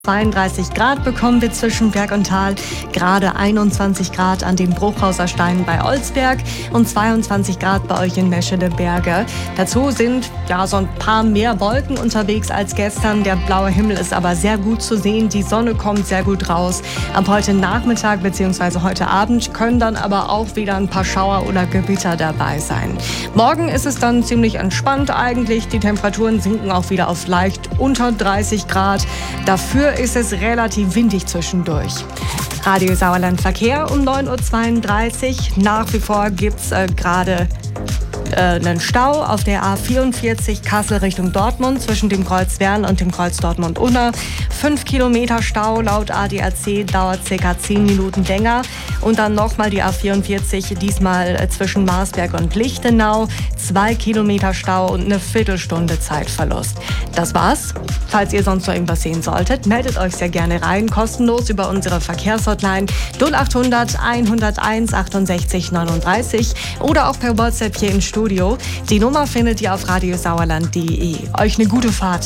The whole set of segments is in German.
32 Grad bekommen wir zwischen Berg und Tal, gerade 21 Grad an den Bruchhauser Steinen bei Olsberg und 22 Grad bei euch in Meschede Berge. Dazu sind so ein paar mehr Wolken unterwegs als gestern. Der blaue Himmel ist aber sehr gut zu sehen, die Sonne kommt sehr gut raus. Ab heute Nachmittag bzw. heute Abend können dann aber auch wieder ein paar Schauer oder Gewitter dabei sein. Morgen ist es dann ziemlich entspannt eigentlich. Die Temperaturen sinken auch wieder auf leicht unter 30 Grad. Dafür ist es relativ windig zwischendurch. Radio Sauerland Verkehr um 9.32 Uhr. Nach wie vor gibt es gerade einen Stau auf der A44 Kassel Richtung Dortmund zwischen dem Kreuz Wern und dem Kreuz Dortmund-Unna. 5 Kilometer Stau laut ADAC, dauert ca. 10 Minuten länger. Und dann nochmal die A44, diesmal zwischen Marsberg und Lichtenau. 2 Kilometer Stau und eine Viertelstunde Zeitverlust. Das war's. Falls ihr sonst noch irgendwas sehen solltet, meldet euch sehr gerne rein, kostenlos über unsere Verkehrshotline 0800 101 68 39 oder auch per WhatsApp hier im Studio. Die Nummer findet ihr auf radiosauerland.de. Euch eine gute Fahrt.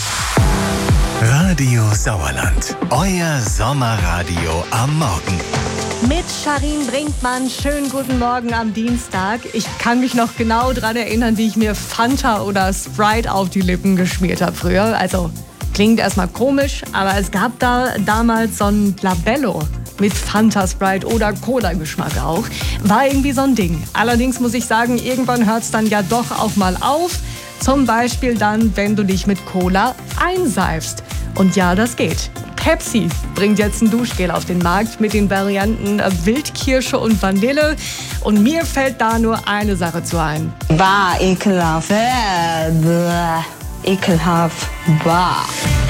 Radio Sauerland, euer Sommerradio am Morgen. Mit Charin Brinkmann, schönen guten Morgen am Dienstag. Ich kann mich noch genau daran erinnern, wie ich mir Fanta oder Sprite auf die Lippen geschmiert habe früher. Also klingt erstmal komisch, aber es gab da damals so ein Labello mit Fanta, Sprite oder Cola-Geschmack auch. War irgendwie so ein Ding. Allerdings muss ich sagen, irgendwann hört es dann ja doch auch mal auf. Zum Beispiel dann, wenn du dich mit Cola einseifst. Und ja, das geht. Pepsi bringt jetzt ein Duschgel auf den Markt mit den Varianten Wildkirsche und Vanille. Und mir fällt da nur eine Sache zu ein. Bah, ekelhaft. Ekelhaft. Bah.